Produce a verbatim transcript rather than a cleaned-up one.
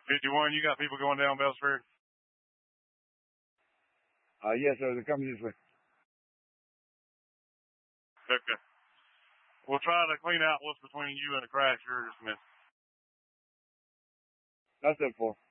fifty-one, you got people going down Beltsford? Uh, yes, sir. They're coming this way. Okay. We'll try to clean out what's between you and the crash here in just a minute. That's it, four.